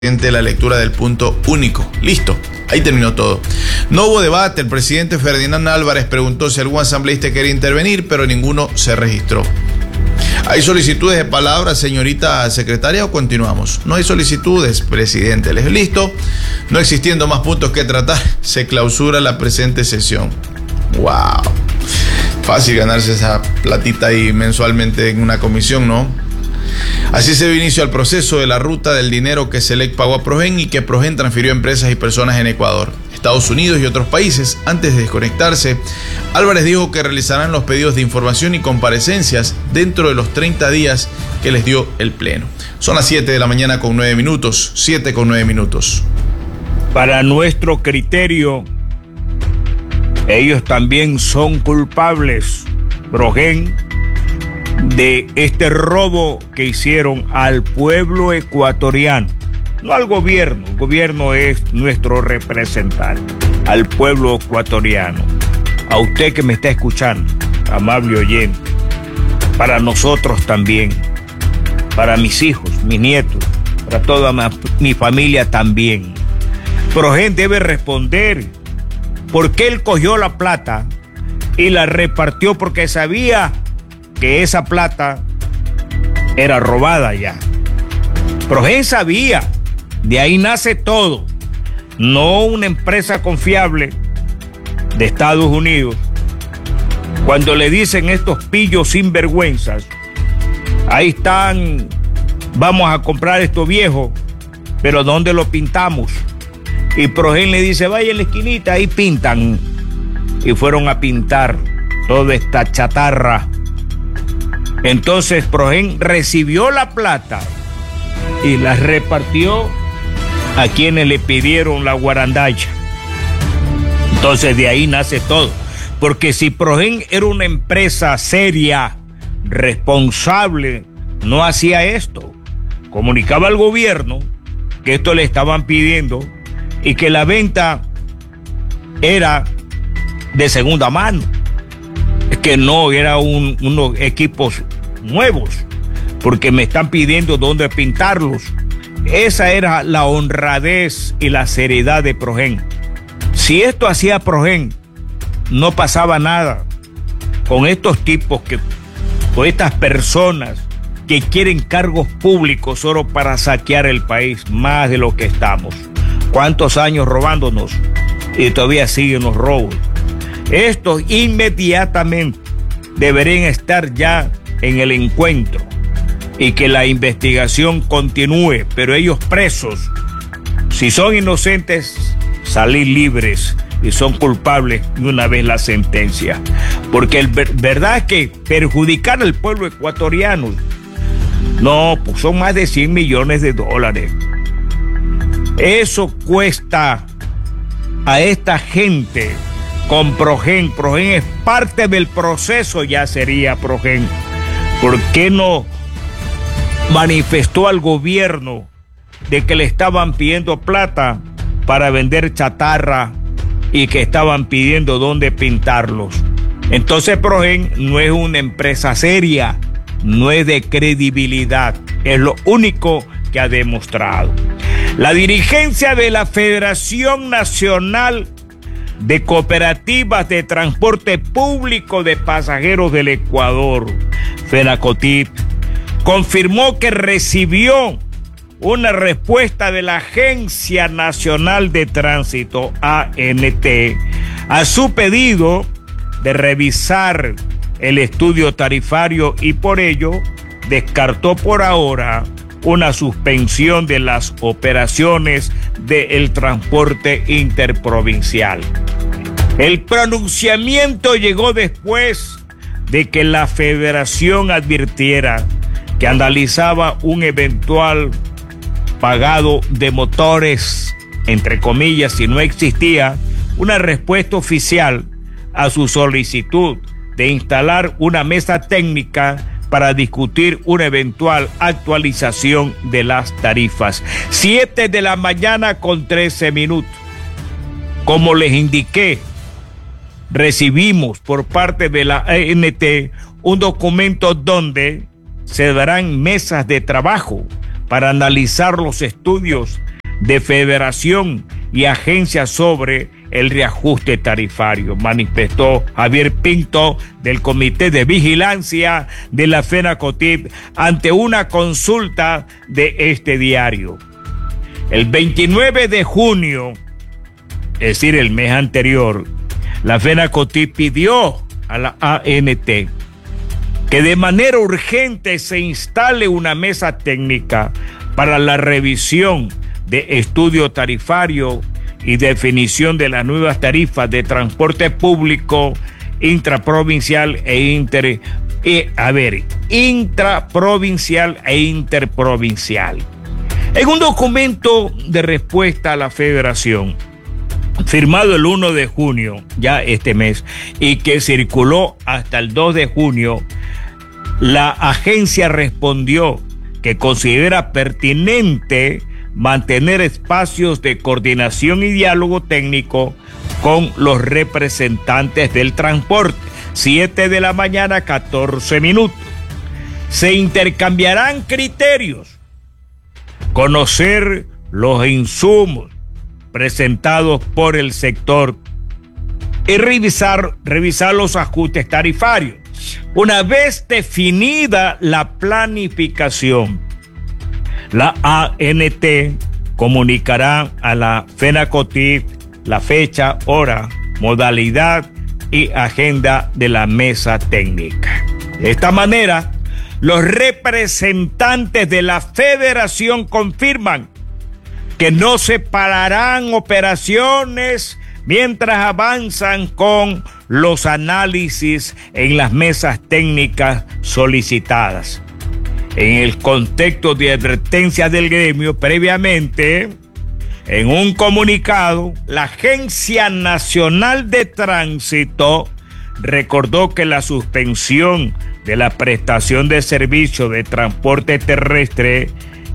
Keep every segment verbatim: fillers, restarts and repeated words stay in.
la lectura del punto único. Listo, ahí terminó todo. No hubo debate. El presidente Ferdinand Álvarez preguntó si algún asambleísta quería intervenir, pero ninguno se registró. ¿Hay solicitudes de palabra, señorita secretaria, o continuamos? No hay solicitudes, presidente. ¿Les listo? No existiendo más puntos que tratar, se clausura la presente sesión. ¡Wow! Fácil ganarse esa platita ahí mensualmente en una comisión, ¿no? Así se dio inicio al proceso de la ruta del dinero que Selec pagó a Progen y que Progen transfirió a empresas y personas en Ecuador, Estados Unidos y otros países. Antes de desconectarse, Álvarez dijo que realizarán los pedidos de información y comparecencias dentro de los treinta días que les dio el Pleno. Son las siete de la mañana con nueve minutos, siete con nueve minutos. Para nuestro criterio, ellos también son culpables, Progen, de este robo que hicieron al pueblo ecuatoriano, no al gobierno. El gobierno es nuestro representante, al pueblo ecuatoriano. A usted que me está escuchando, amable oyente, para nosotros también, para mis hijos, mis nietos, para toda mi familia también. Progen debe responder por qué él cogió la plata y la repartió, porque sabía que esa plata era robada ya. Progen sabía, de ahí nace todo. No una empresa confiable de Estados Unidos, cuando le dicen estos pillos sinvergüenzas, ahí están, vamos a comprar esto viejo, pero ¿dónde lo pintamos? Y Progen le dice, vaya en la esquinita, ahí pintan. Y fueron a pintar toda esta chatarra. Entonces Progen recibió la plata y la repartió a quienes le pidieron la guarandalla. Entonces de ahí nace todo. Porque si Progen era una empresa seria, responsable, no hacía esto. Comunicaba al gobierno que esto le estaban pidiendo y que la venta era de segunda mano, que no era un, unos equipos nuevos, porque me están pidiendo dónde pintarlos. Esa era la honradez y la seriedad de Progen. Si esto hacía Progen, no pasaba nada con estos tipos, que, con estas personas que quieren cargos públicos solo para saquear el país, más de lo que estamos. ¿Cuántos años robándonos? Y todavía siguen los robos. Estos inmediatamente deberían estar ya en el encuentro y que la investigación continúe, pero ellos presos, si son inocentes, salir libres, y son culpables de una vez la sentencia. Porque el verdad es que perjudicar al pueblo ecuatoriano, no, pues son más de cien millones de dólares. Eso cuesta a esta gente con Progen. Progen es parte del proceso, ya sería Progen. ¿Por qué no manifestó al gobierno de que le estaban pidiendo plata para vender chatarra y que estaban pidiendo dónde pintarlos? Entonces Progen no es una empresa seria, no es de credibilidad, es lo único que ha demostrado. La dirigencia de la Federación Nacional de Cooperativas de Transporte Público de Pasajeros del Ecuador, FENACOTIP, confirmó que recibió una respuesta de la Agencia Nacional de Tránsito, A N T, a su pedido de revisar el estudio tarifario, y por ello descartó por ahora una suspensión de las operaciones del transporte interprovincial. El pronunciamiento llegó después de que la federación advirtiera que analizaba un eventual pagado de motores, entre comillas, si no existía una respuesta oficial a su solicitud de instalar una mesa técnica para discutir una eventual actualización de las tarifas. Siete de la mañana con trece minutos. Como les indiqué, recibimos por parte de la A N T un documento donde se darán mesas de trabajo para analizar los estudios de Federación y agencias sobre el reajuste tarifario, manifestó Javier Pinto del Comité de Vigilancia de la FENACOTIP ante una consulta de este diario. El veintinueve de junio, es decir, el mes anterior, la FENACOTIP pidió a la A N T que de manera urgente se instale una mesa técnica para la revisión de estudio tarifario y definición de las nuevas tarifas de transporte público intraprovincial e inter eh, a ver, intraprovincial e interprovincial. En un documento de respuesta a la Federación, firmado el primero de junio, ya este mes, y que circuló hasta el dos de junio, la agencia respondió que considera pertinente mantener espacios de coordinación y diálogo técnico con los representantes del transporte. siete de la mañana, catorce minutos. Se intercambiarán criterios, conocer los insumos presentados por el sector y revisar, revisar los ajustes tarifarios. Una vez definida la planificación, la A N T comunicará a la FENACOTIP la fecha, hora, modalidad y agenda de la mesa técnica. De esta manera, los representantes de la Federación confirman que no se pararán operaciones mientras avanzan con los análisis en las mesas técnicas solicitadas. En el contexto de advertencia del gremio, previamente, en un comunicado, la Agencia Nacional de Tránsito recordó que la suspensión de la prestación de servicio de transporte terrestre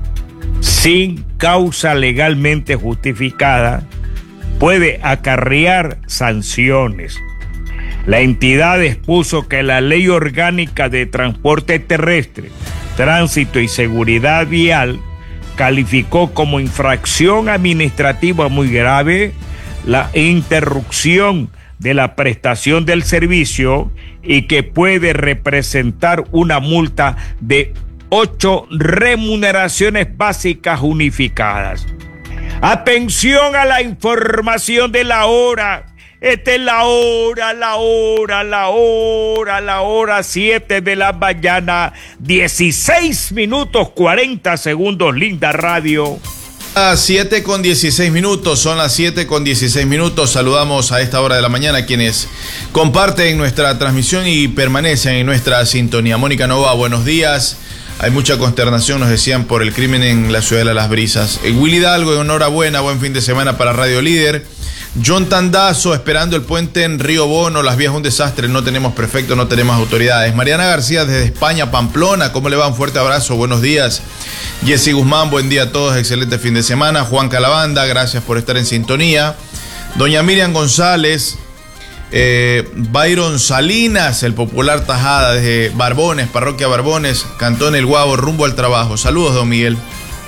sin causa legalmente justificada puede acarrear sanciones. La entidad expuso que la Ley Orgánica de Transporte Terrestre, Tránsito y Seguridad Vial calificó como infracción administrativa muy grave la interrupción de la prestación del servicio y que puede representar una multa de ocho remuneraciones básicas unificadas. Atención a la información de la hora. Esta es la hora, la hora, la hora, la hora siete de la mañana, dieciséis minutos cuarenta segundos, linda radio. Las siete con dieciséis minutos, son las siete con dieciséis minutos. Saludamos a esta hora de la mañana a quienes comparten nuestra transmisión y permanecen en nuestra sintonía. Mónica Nova, buenos días. Hay mucha consternación, nos decían, por el crimen en la ciudad de Las Brisas. Eh, Willy Hidalgo, enhorabuena, buen fin de semana para Radio Líder. John Tandazo, esperando el puente en Río Bono, las vías un desastre, no tenemos prefecto, no tenemos autoridades. Mariana García desde España, Pamplona, ¿cómo le va? Un fuerte abrazo, buenos días. Jessy Guzmán, buen día a todos, excelente fin de semana. Juan Calabanda, gracias por estar en sintonía. Doña Miriam González, eh, Byron Salinas, el popular Tajada desde Barbones, Parroquia Barbones, Cantón El Guabo, rumbo al trabajo. Saludos, don Miguel.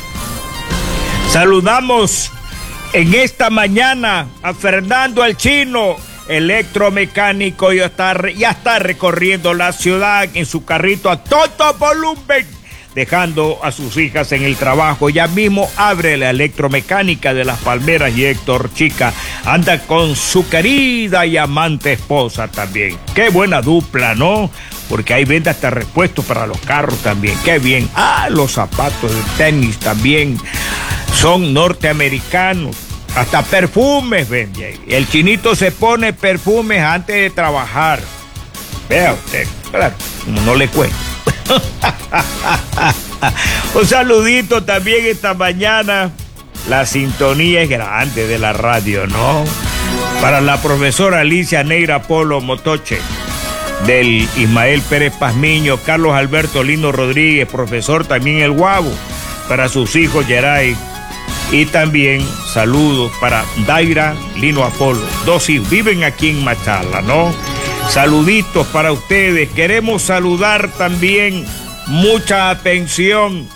Saludamos en esta mañana a Fernando el Chino, electromecánico, ya está, ya está recorriendo la ciudad en su carrito a todo volumen, dejando a sus hijas en el trabajo. Ya mismo abre la electromecánica de Las Palmeras y Héctor Chica anda con su querida y amante esposa también. Qué buena dupla, ¿no? Porque hay venta hasta repuestos para los carros también. Qué bien. Ah, los zapatos de tenis también son norteamericanos. Hasta perfumes venden. El Chinito se pone perfumes antes de trabajar. Vea usted, claro, como no le cuesta. Un saludito también esta mañana. La sintonía es grande de la radio, ¿no? Para la profesora Alicia Neira Polo Motoche, del Ismael Pérez Pazmiño, Carlos Alberto Lino Rodríguez, profesor también El Guabo, para sus hijos Yeray. Y también saludos para Daira Lino Apolo, dos hijos, viven aquí en Machala, ¿no? Saluditos para ustedes. Queremos saludar también, mucha atención,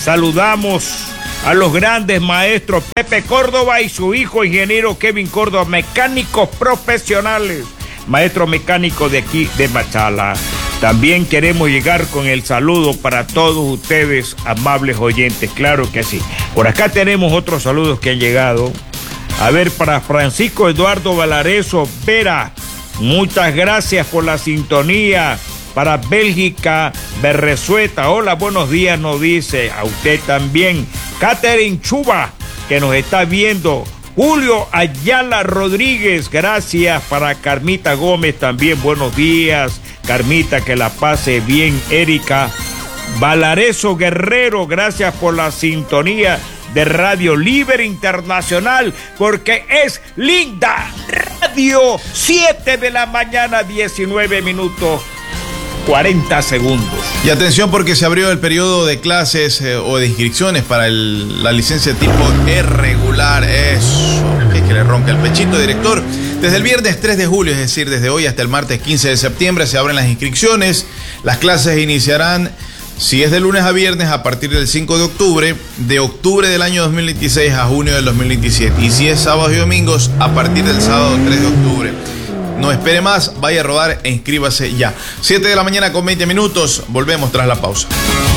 saludamos a los grandes maestros Pepe Córdoba y su hijo ingeniero Kevin Córdoba, mecánicos profesionales, maestro mecánico de aquí de Machala. También queremos llegar con el saludo para todos ustedes, amables oyentes, claro que sí. Por acá tenemos otros saludos que han llegado. A ver, para Francisco Eduardo Valareso Vera, muchas gracias por la sintonía. Para Bélgica Berresueta, hola, buenos días, nos dice. A usted también. Catherine Chuba, que nos está viendo. Julio Ayala Rodríguez, gracias. Para Carmita Gómez también, buenos días. Carmita, que la pase bien. Erika Valareso Guerrero, gracias por la sintonía de Radio Libre Internacional, porque es linda radio. Siete de la mañana, diecinueve minutos, cuarenta segundos. Y atención, porque se abrió el periodo de clases eh, o de inscripciones para el, la licencia tipo irregular. Eso, que es que le ronca el pechito, director. Desde el viernes tres de julio, es decir, desde hoy hasta el martes quince de septiembre, se abren las inscripciones. Las clases iniciarán, si es de lunes a viernes, a partir del cinco de octubre, de octubre del año dos mil veintiséis a junio del dos mil veintisiete. Y si es sábados y domingos, a partir del sábado tres de octubre. No espere más, vaya a rodar e inscríbase ya. siete de la mañana con veinte minutos, volvemos tras la pausa.